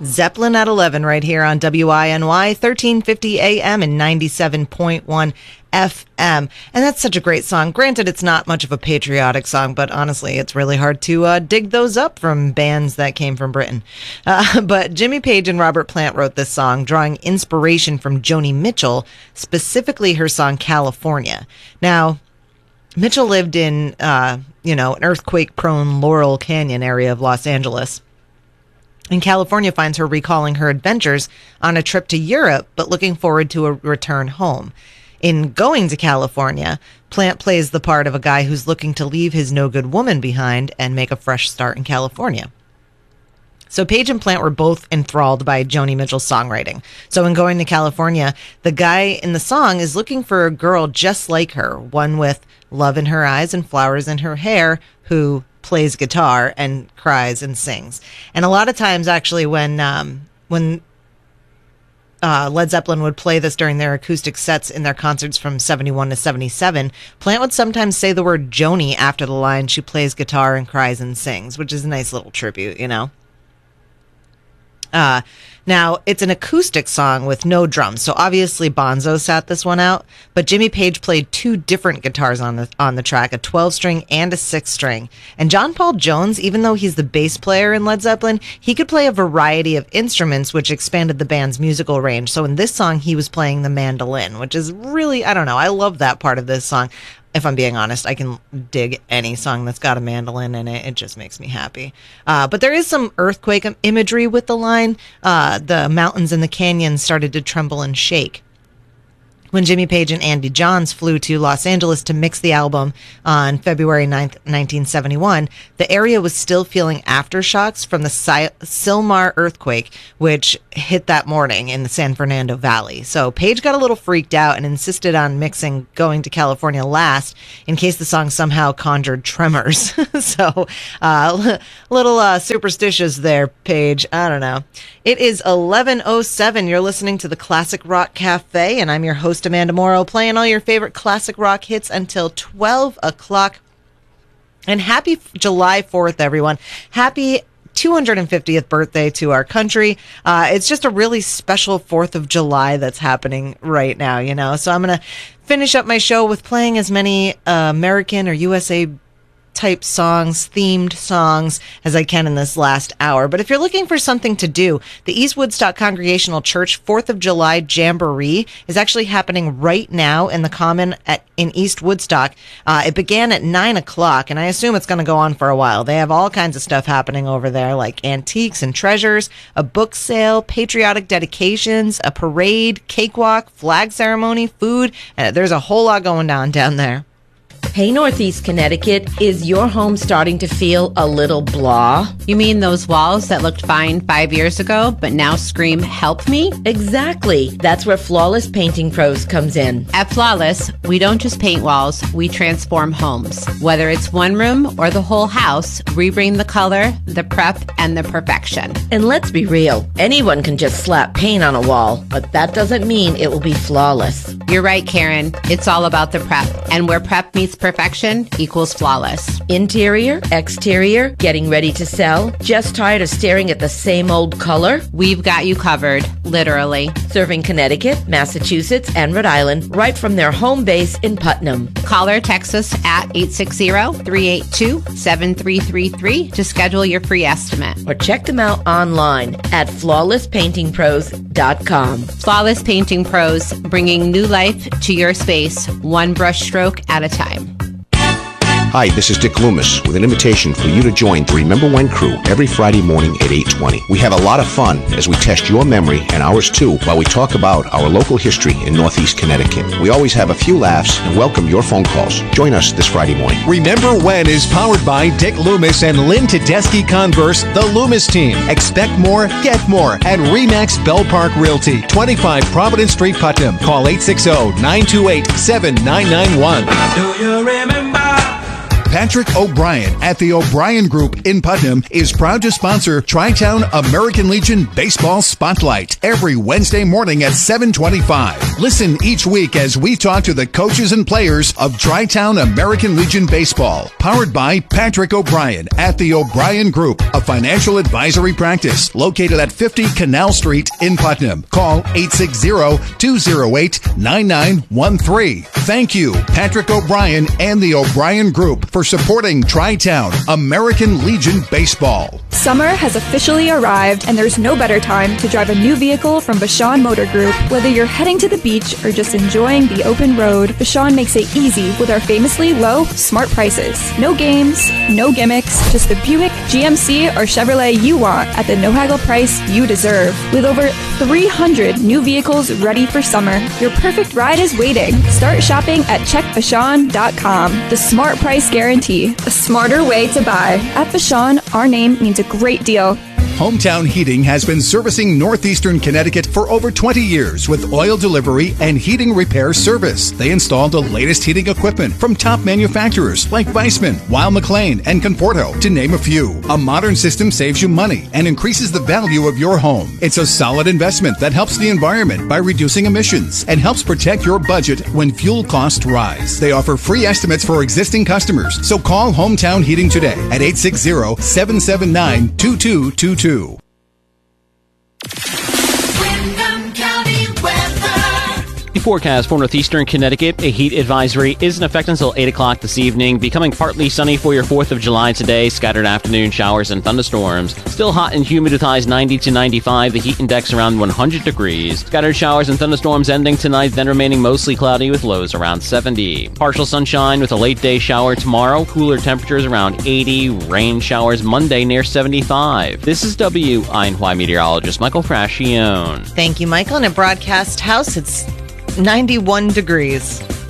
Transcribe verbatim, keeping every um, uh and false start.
Zeppelin at eleven right here on W I N Y, thirteen fifty A M and ninety-seven point one F M. And that's such a great song. Granted, it's not much of a patriotic song, but honestly, it's really hard to uh, dig those up from bands that came from Britain. Uh, but Jimmy Page and Robert Plant wrote this song, drawing inspiration from Joni Mitchell, specifically her song California. Now, Mitchell lived in, uh, you know, an earthquake-prone Laurel Canyon area of Los Angeles. And California finds her recalling her adventures on a trip to Europe, but looking forward to a return home. In Going to California, Plant plays the part of a guy who's looking to leave his no-good woman behind and make a fresh start in California. So Page and Plant were both enthralled by Joni Mitchell's songwriting. So in Going to California, the guy in the song is looking for a girl just like her, one with love in her eyes and flowers in her hair, who plays guitar and cries and sings. And a lot of times, actually, when um, when uh, Led Zeppelin would play this during their acoustic sets in their concerts from seventy-one to seventy-seven, Plant would sometimes say the word Joni after the line, "She plays guitar and cries and sings," which is a nice little tribute, you know? Uh, now, it's an acoustic song with no drums, so obviously Bonzo sat this one out, but Jimmy Page played two different guitars on the on the track, a twelve-string and a six-string. And John Paul Jones, even though he's the bass player in Led Zeppelin, he could play a variety of instruments, which expanded the band's musical range. So in this song, he was playing the mandolin, which is really, I don't know, I love that part of this song. If I'm being honest, I can dig any song that's got a mandolin in it. It just makes me happy. Uh, but there is some earthquake imagery with the line. Uh, the mountains and the canyons started to tremble and shake. When Jimmy Page and Andy Johns flew to Los Angeles to mix the album on February ninth, nineteen seventy-one, the area was still feeling aftershocks from the Sil- Silmar earthquake, which hit that morning in the San Fernando Valley. So Page got a little freaked out and insisted on mixing Going to California last in case the song somehow conjured tremors. so uh, a little uh, superstitious there, Page. I don't know. It is eleven oh seven. You're listening to the Classic Rock Cafe, and I'm your host, Amanda Morrow, playing all your favorite classic rock hits until twelve o'clock. And happy July fourth, everyone. Happy two hundred fiftieth birthday to our country. Uh, it's just a really special fourth of July that's happening right now, you know. So I'm going to finish up my show with playing as many uh, American or U S A type songs, themed songs, as I can in this last hour. But if you're looking for something to do, the East Woodstock Congregational Church fourth of July Jamboree is actually happening right now in the Common at in East Woodstock. Uh, it began at nine o'clock, and I assume it's going to go on for a while. They have all kinds of stuff happening over there, like antiques and treasures, a book sale, patriotic dedications, a parade, cakewalk, flag ceremony, food. Uh, there's a whole lot going on down there. Hey, Northeast Connecticut, is your home starting to feel a little blah? You mean those walls that looked fine five years ago, but now scream, help me? Exactly. That's where Flawless Painting Pros comes in. At Flawless, we don't just paint walls, we transform homes. Whether it's one room or the whole house, we bring the color, the prep, and the perfection. And let's be real, anyone can just slap paint on a wall, but that doesn't mean it will be flawless. You're right, Karen. It's all about the prep. And where prep meets perfection equals Flawless. Interior, exterior, getting ready to sell? Just tired of staring at the same old color? We've got you covered, literally. Serving Connecticut, Massachusetts, and Rhode Island right from their home base in Putnam. Call or text us at eight six zero, three eight two, seven three three three to schedule your free estimate. Or check them out online at flawless painting pros dot com. Flawless Painting Pros, bringing new life to your space, one brush stroke at a time. Hi, this is Dick Loomis with an invitation for you to join the Remember When crew every Friday morning at eight twenty. We have a lot of fun as we test your memory and ours too while we talk about our local history in Northeast Connecticut. We always have a few laughs and welcome your phone calls. Join us this Friday morning. Remember When is powered by Dick Loomis and Lynn Tedeschi Converse, the Loomis team. Expect more, get more at RE/MAX Bell Park Realty, twenty-five Providence Street, Putnam. Call eight six zero, nine two eight, seven nine nine one. Do you remember? Patrick O'Brien at the O'Brien Group in Putnam is proud to sponsor Tri-Town American Legion Baseball Spotlight every Wednesday morning at seven twenty-five. Listen each week as we talk to the coaches and players of Tri-Town American Legion Baseball, powered by Patrick O'Brien at the O'Brien Group, a financial advisory practice located at fifty Canal Street in Putnam. Call eight six zero, two zero eight, nine nine one three. Thank you, Patrick O'Brien and the O'Brien Group, for supporting Tri-Town American Legion Baseball. Summer has officially arrived, and there's no better time to drive a new vehicle from Vashon Motor Group. Whether you're heading to the beach or just enjoying the open road, Vashon makes it easy with our famously low, smart prices. No games, no gimmicks, just the Buick, G M C, or Chevrolet you want at the no-haggle price you deserve. With over three hundred new vehicles ready for summer, your perfect ride is waiting. Start shopping at check vashon dot com. The smart price guarantee, a smarter way to buy. At Vashon, our name means a great deal. Hometown Heating has been servicing northeastern Connecticut for over twenty years with oil delivery and heating repair service. They install the latest heating equipment from top manufacturers like Weissman, Weil McLean, and Conforto, to name a few. A modern system saves you money and increases the value of your home. It's a solid investment that helps the environment by reducing emissions and helps protect your budget when fuel costs rise. They offer free estimates for existing customers, so call Hometown Heating today at eight six zero, seven seven nine, two two two two. The forecast for northeastern Connecticut, a heat advisory is in effect until eight o'clock this evening. Becoming partly sunny for your fourth of July today. Scattered afternoon showers and thunderstorms. Still hot and humid with highs ninety to ninety-five. The heat index around one hundred degrees. Scattered showers and thunderstorms ending tonight, then remaining mostly cloudy with lows around seventy. Partial sunshine with a late day shower tomorrow. Cooler temperatures around eighty. Rain showers Monday near seventy-five. This is W I N Y meteorologist Michael Frascione. Thank you, Michael. And at Broadcast House, it's ninety-one degrees.